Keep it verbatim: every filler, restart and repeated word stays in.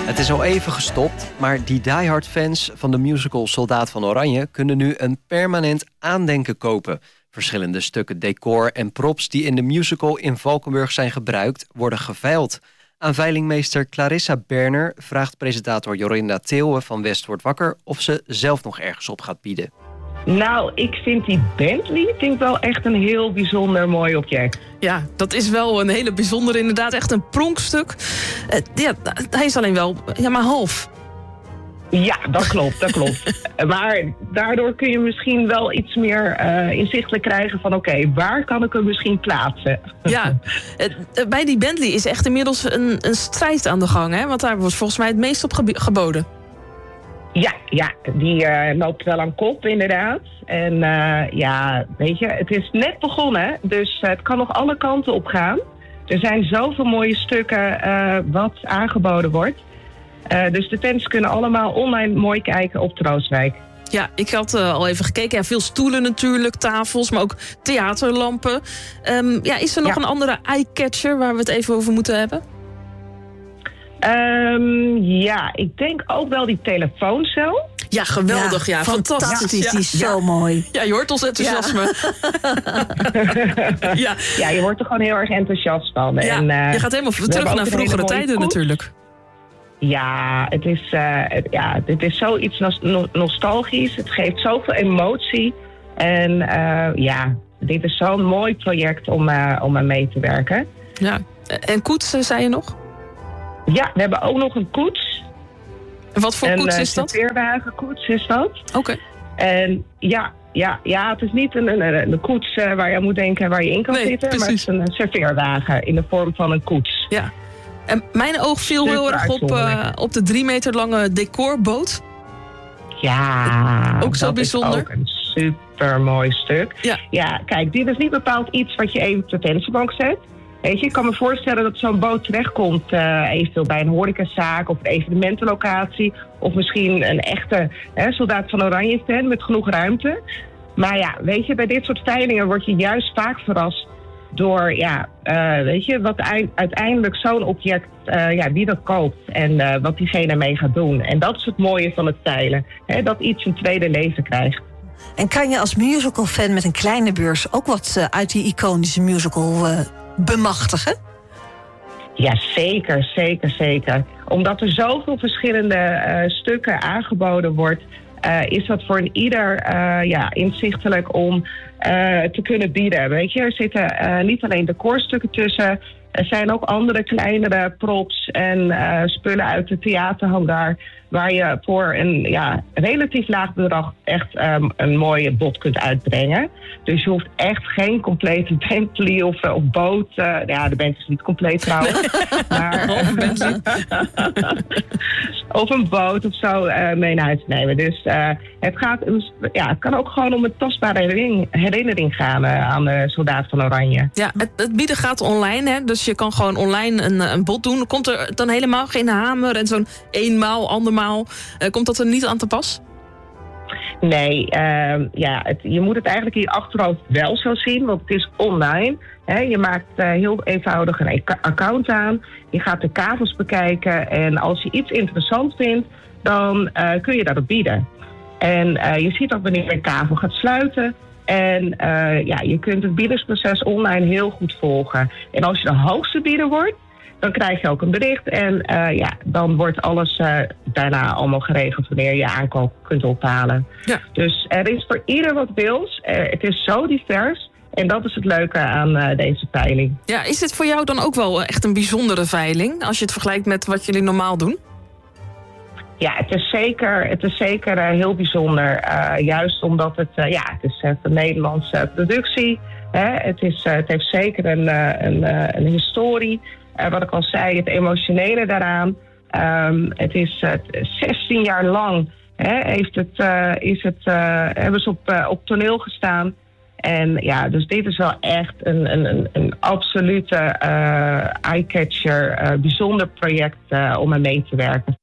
Het is al even gestopt, maar die diehard fans van de musical Soldaat van Oranje kunnen nu een permanent aandenken kopen. Verschillende stukken decor en props die in de musical in Valkenburg zijn gebruikt, worden geveild. Aan veilingmeester Clarissa Berner vraagt presentator Jorinda Theeuwen van West wordt wakker of ze zelf nog ergens op gaat bieden. Nou, ik vind die Bentley vind ik wel echt een heel bijzonder mooi object. Ja, dat is wel een hele bijzondere, inderdaad echt een pronkstuk. Uh, ja, hij is alleen wel ja, maar half. Ja, dat klopt, dat klopt. Maar daardoor kun je misschien wel iets meer uh, inzichtelijk krijgen van oké, okay, waar kan ik hem misschien plaatsen? Ja, uh, bij die Bentley is echt inmiddels een, een strijd aan de gang, hè? Want daar wordt volgens mij het meest op geb- geboden. Ja, ja, die uh, loopt wel aan kop inderdaad. En uh, ja, weet je, het is net begonnen, dus uh, het kan nog alle kanten op gaan. Er zijn zoveel mooie stukken uh, wat aangeboden wordt. Uh, dus de fans kunnen allemaal online mooi kijken op Troostwijk. Ja, ik had uh, al even gekeken. Ja, veel stoelen natuurlijk, tafels, maar ook theaterlampen. Um, ja, is er nog ja. een andere eye-catcher waar we het even over moeten hebben? Um, ja, ik denk ook wel die telefooncel. Ja, geweldig. Ja, ja fantastisch. fantastisch. Ja. Die is zo ja. mooi. Ja, je hoort ons enthousiasme. Ja. ja. ja, je wordt er gewoon heel erg enthousiast van. Ja, en, uh, je gaat helemaal terug naar vroegere tijden koep. natuurlijk. Ja, het is, uh, het, ja, dit is zoiets no- nostalgisch. Het geeft zoveel emotie. En uh, ja, dit is zo'n mooi project om, uh, om aan mee te werken. Ja, en koets, zei je nog? Ja, we hebben ook nog een koets. En wat voor een, koets is dat? Een serveerwagenkoets is dat. Oké. Okay. En ja, ja, ja, het is niet een, een, een koets uh, waar je aan moet denken waar je in kan nee, zitten. Precies. Maar het is een serveerwagen in de vorm van een koets. Ja. En mijn oog viel Super heel erg op, uh, op de drie meter lange decorboot. Ja, ook zo dat bijzonder. Is ook een super mooi stuk. Ja. ja, kijk, dit is niet bepaald iets wat je even op de vensterbank zet. Weet je, ik kan me voorstellen dat zo'n boot terechtkomt, uh, eventueel bij een horecazaak of een evenementenlocatie. Of misschien een echte hè, Soldaat van Oranje fan met genoeg ruimte. Maar ja, weet je, bij dit soort veilingen word je juist vaak verrast door, ja, uh, weet je, wat uiteindelijk zo'n object, uh, ja, wie dat koopt en uh, wat diegene mee gaat doen. En dat is het mooie van het veilen, hè, dat iets een tweede leven krijgt. En kan je als musicalfan met een kleine beurs ook wat uh, uit die iconische musical uh, bemachtigen? Ja, zeker, zeker, zeker. Omdat er zoveel verschillende uh, stukken aangeboden wordt, Uh, is dat voor een ieder uh, ja, inzichtelijk om uh, te kunnen bieden. Weet je, er zitten uh, niet alleen decorstukken tussen. Er zijn ook andere kleinere props en uh, spullen uit de theaterhangar, waar je voor een ja, relatief laag bedrag echt um, een mooie bod kunt uitbrengen. Dus je hoeft echt geen complete Bentley of, of boot. Uh, ja, de Bentley is niet compleet trouwens. maar, of een boot of zo uh, mee naar huis te nemen. Dus uh, het, gaat, ja, het kan ook gewoon om een tastbare herinnering, herinnering gaan uh, aan de Soldaat van Oranje. Ja, het, het bieden gaat online, hè? Dus je kan gewoon online een, een bod doen. Komt er dan helemaal geen hamer en zo'n eenmaal, andermaal? Uh, komt dat er niet aan te pas? Nee, uh, ja, het, je moet het eigenlijk in je achterhoofd wel zo zien, want het is online. Hè? Je maakt uh, heel eenvoudig een account aan. Je gaat de kavels bekijken en als je iets interessant vindt, dan uh, kun je daarop bieden. En uh, je ziet ook wanneer een kavel gaat sluiten. En uh, ja, je kunt het biedersproces online heel goed volgen. En als je de hoogste bieder wordt, dan krijg je ook een bericht. En uh, ja, dan wordt alles uh, daarna allemaal geregeld wanneer je aankoop kunt ophalen. Ja. Dus er is voor ieder wat wils. Uh, het is zo divers. En dat is het leuke aan uh, deze veiling. Ja, is dit voor jou dan ook wel echt een bijzondere veiling, als je het vergelijkt met wat jullie normaal doen? Ja, het is zeker, het is zeker uh, heel bijzonder. Uh, juist omdat het, uh, ja, het is uh, een Nederlandse productie. Hè? Het, is, uh, het heeft zeker een, uh, een, uh, een historie. Uh, wat ik al zei, het emotionele daaraan. Um, het is uh, zestien jaar lang hè, heeft het, uh, is het, uh, hebben ze op, uh, op toneel gestaan. En ja, dus dit is wel echt een, een, een, een absolute uh, eye-catcher, uh, bijzonder project uh, om aan mee te werken.